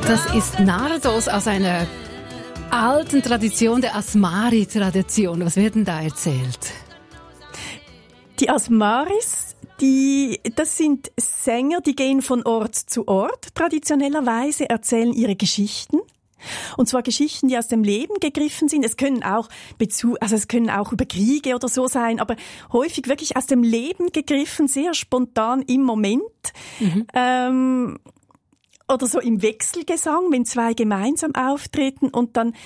Das ist Nardos aus einer alten Tradition, der Asmari-Tradition. Was wird denn da erzählt? Die Asmaris, das sind Sänger, die gehen von Ort zu Ort. Traditionellerweise erzählen ihre Geschichten. Und zwar Geschichten, die aus dem Leben gegriffen sind. Es können auch über Kriege oder so sein, aber häufig wirklich aus dem Leben gegriffen, sehr spontan im Moment. Oder so im Wechselgesang, wenn zwei gemeinsam auftreten und dann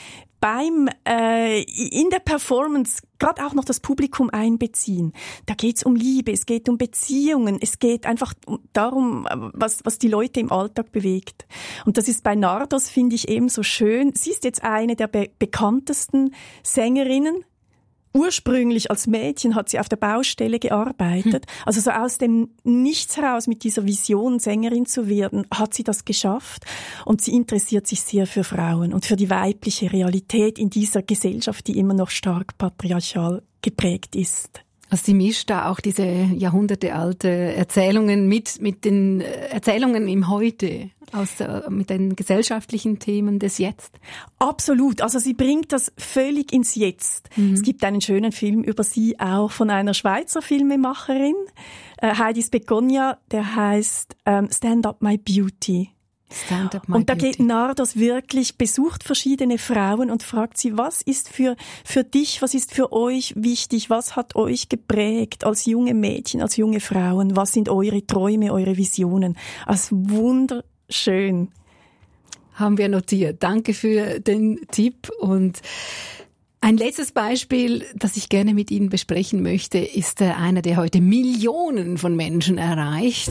in der Performance gerade auch noch das Publikum einbeziehen. Da geht's um Liebe, es geht um Beziehungen, es geht einfach darum, was die Leute im Alltag bewegt. Und das ist bei Nardos, finde ich, ebenso schön. Sie ist jetzt eine der bekanntesten Sängerinnen. Ursprünglich als Mädchen hat sie auf der Baustelle gearbeitet. Also so aus dem Nichts heraus mit dieser Vision, Sängerin zu werden, hat sie das geschafft. Und sie interessiert sich sehr für Frauen und für die weibliche Realität in dieser Gesellschaft, die immer noch stark patriarchal geprägt ist. Also sie mischt da auch diese jahrhundertealte Erzählungen mit den Erzählungen im Heute, mit den gesellschaftlichen Themen des Jetzt. Absolut. Also sie bringt das völlig ins Jetzt. Es gibt einen schönen Film über sie auch von einer Schweizer Filmemacherin, Heidi Speconia, der heißt Stand Up My Beauty. Und da geht Nardos wirklich, besucht verschiedene Frauen und fragt sie, was ist für dich, was ist für euch wichtig, was hat euch geprägt als junge Mädchen, als junge Frauen, was sind eure Träume, eure Visionen? Also wunderschön. Haben wir notiert. Danke für den Tipp. Und ein letztes Beispiel, das ich gerne mit Ihnen besprechen möchte, ist einer, der heute Millionen von Menschen erreicht.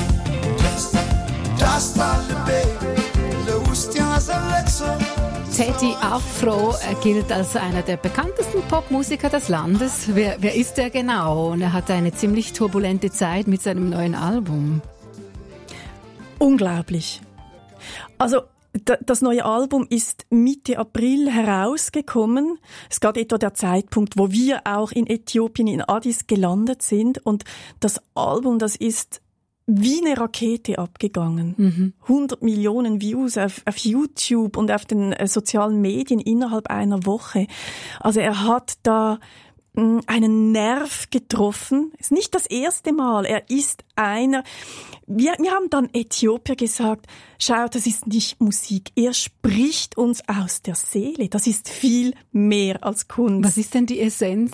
Teddy Afro gilt als einer der bekanntesten Popmusiker des Landes. Wer ist er genau? Und er hat eine ziemlich turbulente Zeit mit seinem neuen Album. Unglaublich. Also das neue Album ist Mitte April herausgekommen. Es gab etwa der Zeitpunkt, wo wir auch in Äthiopien, in Addis gelandet sind. Und das Album, das ist wie eine Rakete abgegangen. 100 Millionen Views auf YouTube und auf den sozialen Medien innerhalb einer Woche. Also er hat da einen Nerv getroffen. Ist nicht das erste Mal. Er ist einer. Wir haben dann Äthiopier gesagt, schau, das ist nicht Musik. Er spricht uns aus der Seele. Das ist viel mehr als Kunst. Was ist denn die Essenz?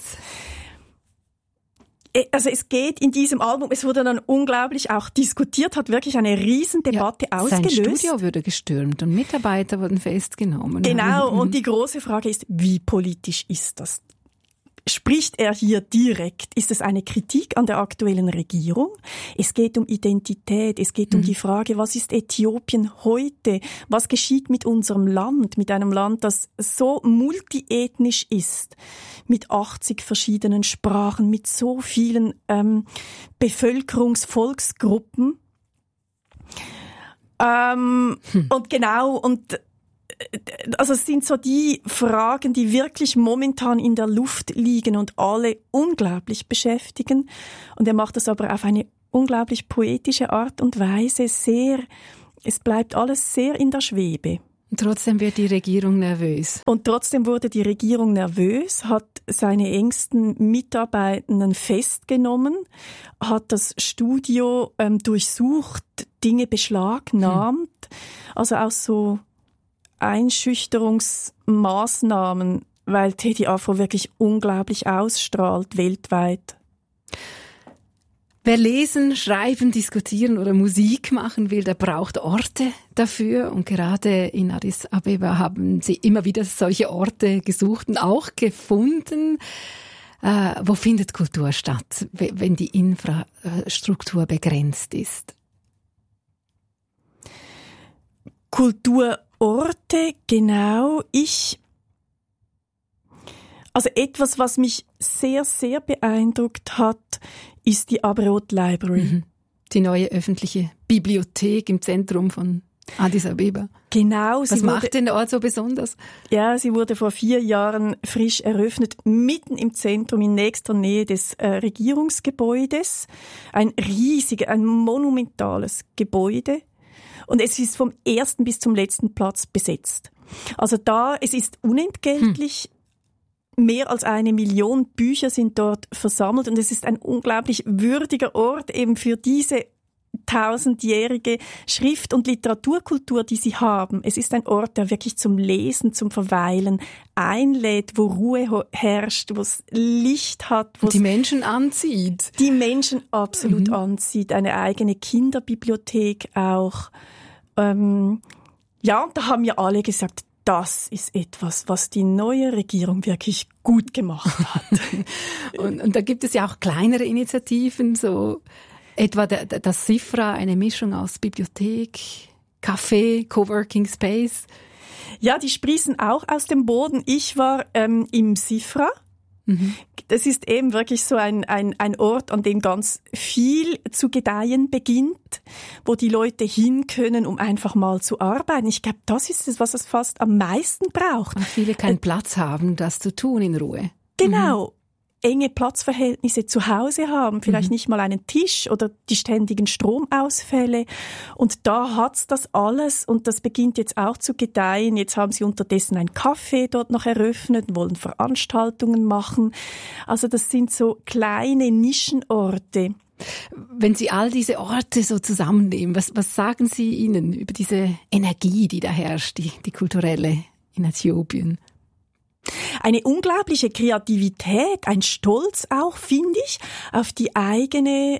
Also es geht in diesem Album, es wurde dann unglaublich auch diskutiert, hat wirklich eine Riesendebatte ausgelöst. Sein Studio wurde gestürmt und Mitarbeiter wurden festgenommen. Genau, und die große Frage ist, wie politisch ist das? Spricht er hier direkt? Ist es eine Kritik an der aktuellen Regierung? Es geht um Identität, es geht um die Frage, was ist Äthiopien heute? Was geschieht mit unserem Land, mit einem Land, das so multiethnisch ist, mit 80 verschiedenen Sprachen, mit so vielen Volksgruppen? Also es sind so die Fragen, die wirklich momentan in der Luft liegen und alle unglaublich beschäftigen. Und er macht das aber auf eine unglaublich poetische Art und Weise. Es bleibt alles sehr in der Schwebe. Und trotzdem wird die Regierung nervös. Und trotzdem wurde die Regierung nervös, hat seine engsten Mitarbeitenden festgenommen, hat das Studio durchsucht, Dinge beschlagnahmt. Also auch so Einschüchterungsmaßnahmen, weil Teddy Afro wirklich unglaublich ausstrahlt weltweit. Wer lesen, schreiben, diskutieren oder Musik machen will, der braucht Orte dafür. Und gerade in Addis Abeba haben sie immer wieder solche Orte gesucht und auch gefunden. Wo findet Kultur statt, wenn die Infrastruktur begrenzt ist? Kulturorte, genau. Also etwas, was mich sehr, sehr beeindruckt hat, ist die Abriot Library. Die neue öffentliche Bibliothek im Zentrum von Addis Abeba. Genau. Was macht den Ort so besonders? Ja, sie wurde vor 4 Jahren frisch eröffnet, mitten im Zentrum, in nächster Nähe des Regierungsgebäudes. Ein monumentales Gebäude. Und es ist vom ersten bis zum letzten Platz besetzt. Also es ist unentgeltlich. Mehr als 1 Million Bücher sind dort versammelt und es ist ein unglaublich würdiger Ort eben für diese 1000-jährige Schrift- und Literaturkultur, die sie haben. Es ist ein Ort, der wirklich zum Lesen, zum Verweilen einlädt, wo Ruhe herrscht, wo es Licht hat. Wo die Menschen anzieht. Die Menschen absolut anzieht. Eine eigene Kinderbibliothek auch. Da haben ja alle gesagt, das ist etwas, was die neue Regierung wirklich gut gemacht hat. und da gibt es ja auch kleinere Initiativen, so etwa das SIFRA, eine Mischung aus Bibliothek, Café, Coworking Space. Ja, die sprießen auch aus dem Boden. Ich war im SIFRA. Das ist eben wirklich so ein Ort, an dem ganz viel zu gedeihen beginnt, wo die Leute hin können, um einfach mal zu arbeiten. Ich glaube, das ist es, was es fast am meisten braucht. Weil viele keinen Platz haben, das zu tun in Ruhe. Genau. Enge Platzverhältnisse zu Hause haben, vielleicht nicht mal einen Tisch oder die ständigen Stromausfälle. Und da hat's das alles und das beginnt jetzt auch zu gedeihen. Jetzt haben sie unterdessen ein Café dort noch eröffnet, wollen Veranstaltungen machen. Also das sind so kleine Nischenorte. Wenn Sie all diese Orte so zusammennehmen, was sagen Sie ihnen über diese Energie, die da herrscht, die kulturelle in Äthiopien? Eine unglaubliche Kreativität, ein Stolz auch, finde ich, auf die eigene,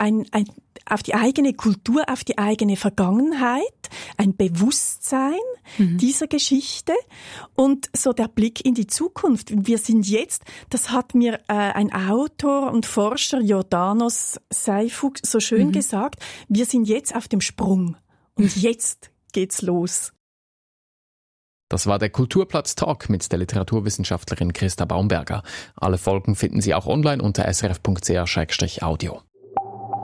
auf die eigene Kultur, auf die eigene Vergangenheit, ein Bewusstsein dieser Geschichte und so der Blick in die Zukunft. Wir sind jetzt, das hat mir ein Autor und Forscher, Jordanos Seifuk, so schön gesagt, wir sind jetzt auf dem Sprung und jetzt geht's los. Das war der Kulturplatz-Talk mit der Literaturwissenschaftlerin Christa Baumberger. Alle Folgen finden Sie auch online unter srf.ch/audio.